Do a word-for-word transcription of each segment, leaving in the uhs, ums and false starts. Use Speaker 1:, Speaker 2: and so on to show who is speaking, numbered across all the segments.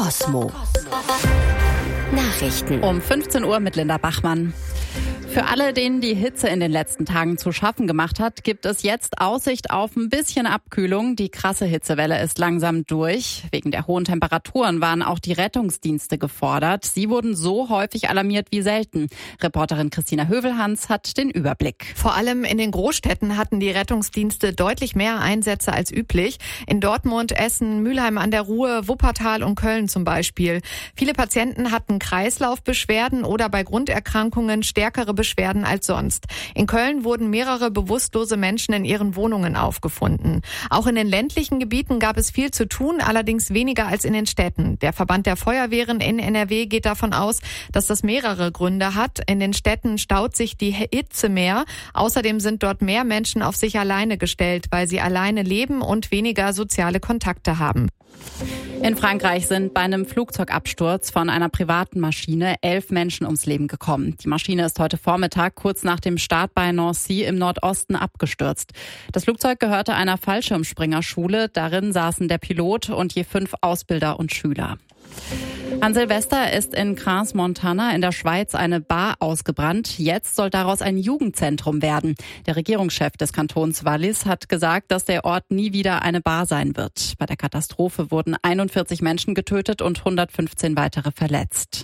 Speaker 1: Cosmo. Nachrichten.
Speaker 2: Um fünfzehn Uhr mit Linda Bachmann. Für alle, denen die Hitze in den letzten Tagen zu schaffen gemacht hat, gibt es jetzt Aussicht auf ein bisschen Abkühlung. Die krasse Hitzewelle ist langsam durch. Wegen der hohen Temperaturen waren auch die Rettungsdienste gefordert. Sie wurden so häufig alarmiert wie selten. Reporterin Christina Hövelhans hat den Überblick.
Speaker 3: Vor allem in den Großstädten hatten die Rettungsdienste deutlich mehr Einsätze als üblich. In Dortmund, Essen, Mülheim an der Ruhr, Wuppertal und Köln zum Beispiel. Viele Patienten hatten Kreislaufbeschwerden oder bei Grunderkrankungen stärkere Beschwerden als sonst. In Köln wurden mehrere bewusstlose Menschen in ihren Wohnungen aufgefunden. Auch in den ländlichen Gebieten gab es viel zu tun, allerdings weniger als in den Städten. Der Verband der Feuerwehren in N R W geht davon aus, dass das mehrere Gründe hat. In den Städten staut sich die Hitze mehr. Außerdem sind dort mehr Menschen auf sich alleine gestellt, weil sie alleine leben und weniger soziale Kontakte haben.
Speaker 2: In Frankreich sind bei einem Flugzeugabsturz von einer privaten Maschine elf Menschen ums Leben gekommen. Die Maschine ist heute Vormittag kurz nach dem Start bei Nancy im Nordosten abgestürzt. Das Flugzeug gehörte einer Fallschirmspringerschule. Darin saßen der Pilot und je fünf Ausbilder und Schüler. An Silvester ist in Crans-Montana in der Schweiz eine Bar ausgebrannt. Jetzt soll daraus ein Jugendzentrum werden. Der Regierungschef des Kantons Wallis hat gesagt, dass der Ort nie wieder eine Bar sein wird. Bei der Katastrophe wurden einundvierzig Menschen getötet und hundertfünfzehn weitere verletzt.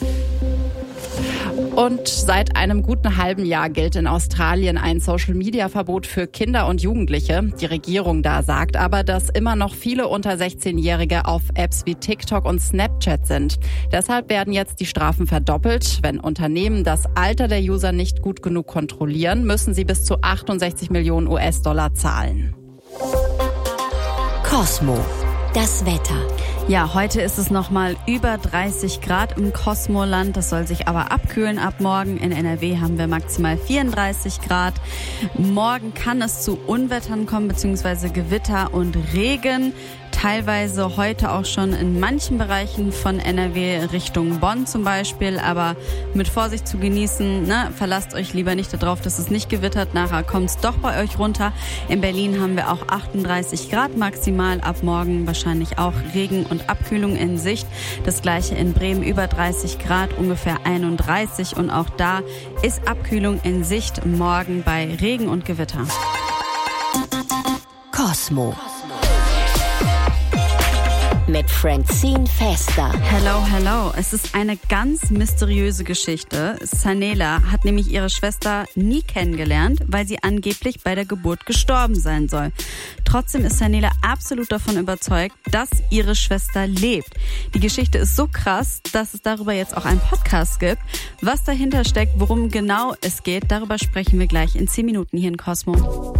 Speaker 2: Und seit einem guten halben Jahr gilt in Australien ein Social-Media-Verbot für Kinder und Jugendliche. Die Regierung da sagt aber, dass immer noch viele unter sechzehn-Jährige auf Apps wie TikTok und Snapchat sind. Deshalb werden jetzt die Strafen verdoppelt. Wenn Unternehmen das Alter der User nicht gut genug kontrollieren, müssen sie bis zu achtundsechzig Millionen U S-Dollar zahlen.
Speaker 1: Cosmo. Das Wetter.
Speaker 4: Ja, heute ist es nochmal über dreißig Grad im Cosmoland. Das soll sich aber abkühlen ab morgen. In N R W haben wir maximal vierunddreißig Grad. Morgen kann es zu Unwettern kommen, beziehungsweise Gewitter und Regen. Teilweise heute auch schon in manchen Bereichen von N R W Richtung Bonn zum Beispiel, aber mit Vorsicht zu genießen, ne? Verlasst euch lieber nicht darauf, dass es nicht gewittert, nachher kommt es doch bei euch runter. In Berlin haben wir auch achtunddreißig Grad maximal, ab morgen wahrscheinlich auch Regen und Abkühlung in Sicht. Das gleiche in Bremen, über dreißig Grad, ungefähr einunddreißig, und auch da ist Abkühlung in Sicht morgen bei Regen und Gewitter.
Speaker 1: Cosmo. Mit Francine Fester.
Speaker 4: Hello, hello. Es ist eine ganz mysteriöse Geschichte. Sanela hat nämlich ihre Schwester nie kennengelernt, weil sie angeblich bei der Geburt gestorben sein soll. Trotzdem ist Sanela absolut davon überzeugt, dass ihre Schwester lebt. Die Geschichte ist so krass, dass es darüber jetzt auch einen Podcast gibt. Was dahinter steckt, worum genau es geht, darüber sprechen wir gleich in zehn Minuten hier in Cosmo.